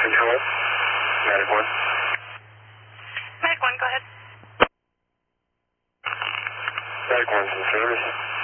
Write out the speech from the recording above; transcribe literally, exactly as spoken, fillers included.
Control. Medic one. Medic one, go ahead. Medic one's in service.